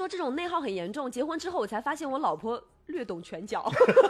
说这种内耗很严重，结婚之后我才发现我老婆略懂拳脚。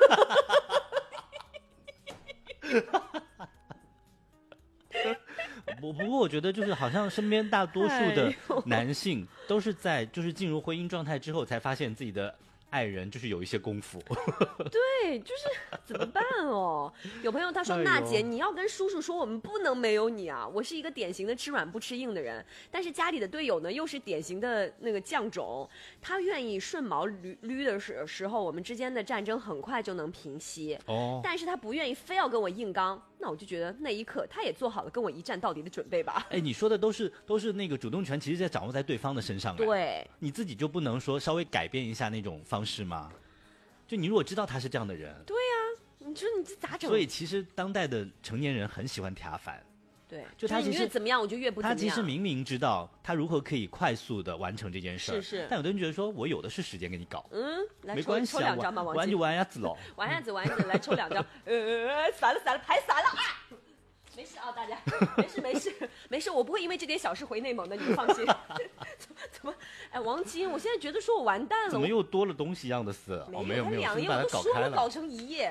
不过我觉得就是好像身边大多数的男性都是在就是进入婚姻状态之后才发现自己的爱人就是有一些功夫。 对，就是怎么办哦？有朋友他说，娜姐，你要跟叔叔说我们不能没有你啊！我是一个典型的吃软不吃硬的人，但是家里的队友呢又是典型的那个犟种，他愿意顺毛捋的时候，我们之间的战争很快就能平息。但是他不愿意非要跟我硬刚，那我就觉得那一刻他也做好了跟我一战到底的准备吧。 哎，你说的都是那个主动权，其实在掌握在对方的身上。 对， 你自己就不能说稍微改变一下那种方式吗？就你如果知道他是这样的人， 对呀，你说你这咋整？ 所以其实当代的成年人很喜欢调反。 对， 就他其实越怎么样我就越不怎么样。 他其实明明知道他如何可以快速的完成这件事， 是， 但有的人觉得说我有的是时间给你搞， 来没关系抽2张吧， 玩就玩呀子喽， 玩呀子来抽2张，散了牌散了啊！没事啊，大家，没事，我不会因为这点小事回内蒙的，你们放心。怎么？哎，王晶，我现在觉得说我完蛋了。 怎么又多了东西一样的事？没有， 他2页我都说了，搞成1页。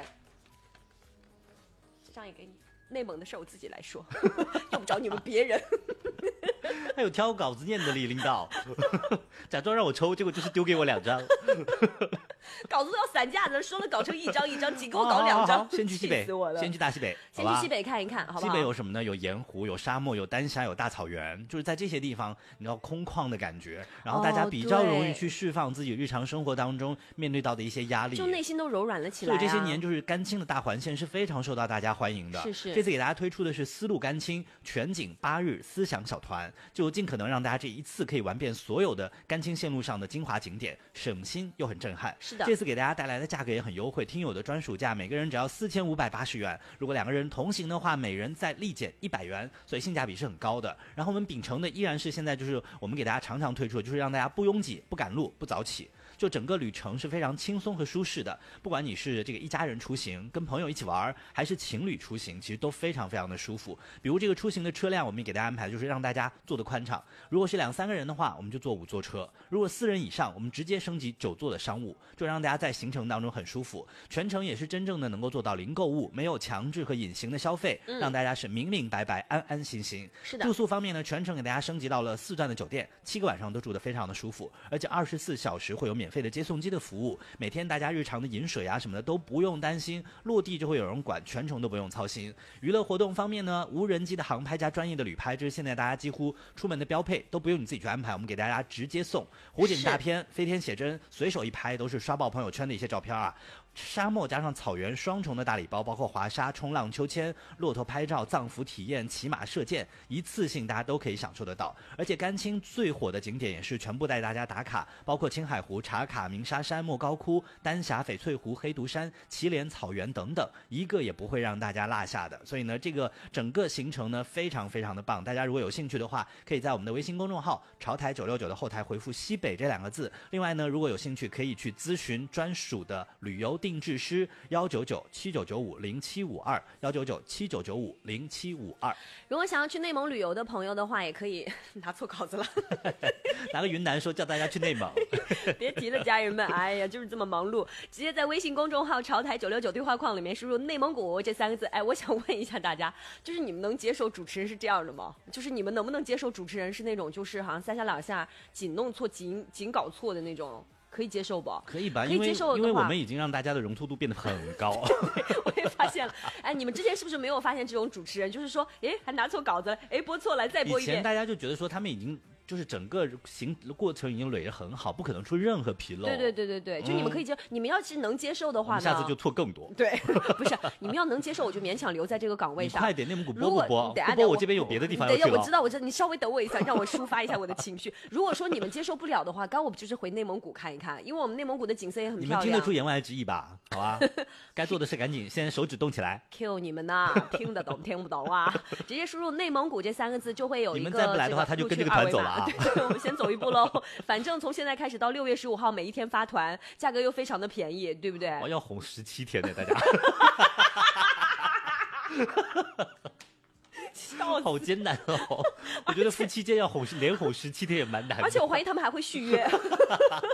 这张也给你，内蒙的事我自己来说，用不着你们别人。 还有挑稿子念的李领导，假装让我抽，结果就是丢给我2张。 稿子都要散架子，说了搞成1张1张，仅给我搞2张。 先去西北，先去大西北， 先去西北看一看，好不好？ 西北有什么呢？有盐湖，有沙漠，有丹霞，有大草原，就是在这些地方，你知道空旷的感觉，然后大家比较容易去释放自己日常生活当中面对到的一些压力， 就内心都柔软了起来。 所以这些年就是甘青的大环线是非常受到大家欢迎的。 是， 这次给大家推出的是丝路甘青全景8日思想小团，就尽可能让大家这一次可以玩遍所有的甘青线路上的精华景点，省心又很震撼。 是的， 这次给大家带来的价格也很优惠，听友的专属价每个人只要4580元，如果2个人同行的话，每人再立减100元，所以性价比是很高的。然后我们秉承的依然是现在就是我们给大家常常推出的，就是让大家不拥挤、不赶路、不早起。就整个旅程是非常轻松和舒适的，不管你是这个一家人出行，跟朋友一起玩，还是情侣出行，其实都非常非常的舒服。比如这个出行的车辆，我们给大家安排就是让大家坐得宽敞。如果是2、3个人的话，我们就坐5座车；如果4人以上，我们直接升级9座的商务，就让大家在行程当中很舒服。全程也是真正的能够做到零购物，没有强制和隐形的消费，让大家是明明白白、安安心心。 是的。 住宿方面呢，全程给大家升级到了4钻的酒店，7个晚上都住得非常的舒服，而且24小时会有免费的接送机的服务，每天大家日常的饮水啊什么的都不用担心，落地就会有人管，全程都不用操心。娱乐活动方面呢，无人机的航拍加专业的旅拍，这是现在大家几乎出门的标配，都不用你自己去安排，我们给大家直接送。湖景大片、飞天写真，随手一拍都是刷爆朋友圈的一些照片啊。沙漠加上草原双重的大礼包，包括滑沙、冲浪、秋千、骆驼拍照、藏服体验、骑马射箭，一次性大家都可以享受得到。而且甘青最火的景点也是全部带大家打卡，包括青海湖、茶卡、鸣沙山、莫高窟、丹霞、翡翠湖、黑独山、祁连草原等等，一个也不会让大家落下的。所以呢，这个整个行程呢非常非常的棒，大家如果有兴趣的话，可以在我们的微信公众号潮台969的后台回复西北这2个字。另外呢，如果有兴趣可以去咨询专属的旅游定制师19979950752，19979950752。 如果想要去内蒙旅游的朋友的话，也可以拿错稿子了。 拿个云南说叫大家去内蒙。 别提了，家人们，哎呀，就是这么忙碌。直接在微信公众号潮台969对话框里面输入内蒙古这3个字。哎，我想问一下大家，就是你们能接受主持人是这样的吗？就是你们能不能接受主持人是那种就是好像3下2下紧弄错紧搞错的那种？可以接受不？ 可以吧， 可以接受的话， 因为我们已经让大家的容错度变得很高。 我也发现了，哎，你们之前是不是没有发现这种主持人，就是说，哎，还拿错稿子了，哎，播错了，再播一遍。 以前大家就觉得说他们已经就是整个过程已经捋得很好，不可能出任何纰漏。 对，就你们可以接，你们要是能接受的话呢， 下次就错更多。 对，不是你们要能接受，我就勉强留在这个岗位上。 你快点，内蒙古播不播？不播， 我这边有别的地方要去了。 我知道，你稍微等我一下，让我抒发一下我的情绪。如果说你们接受不了的话，刚我不就是回内蒙古看一看，因为我们内蒙古的景色也很漂亮。 你们听得出言外之意吧？好吧，该做的事赶紧，现在手指动起来。 Q 你们呐，听得懂听不懂啊？直接输入内蒙古这3个字就会有一个。 你们再不来的话，他就跟这个团走了啊。 对，我们先走一步喽。反正从现在开始到6月15号，每一天发团，价格又非常的便宜，对不对？ 我要哄17天的大家。好艰难哦！我觉得夫妻间要连哄17天也蛮难的， 而且我怀疑他们还会续约。